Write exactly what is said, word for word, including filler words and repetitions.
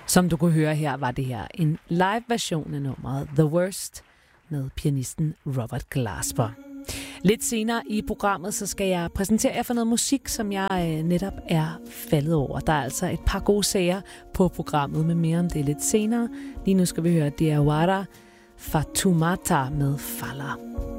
Som du kunne høre her, var det her en live-version af nummeret The Worst med pianisten Robert Glasper. Lidt senere i programmet, så skal jeg præsentere jer for noget musik, som jeg netop er faldet over. Der er altså et par gode sager på programmet, med mere om det lidt senere. Lige nu skal vi høre Diawara Fatoumata med Falder.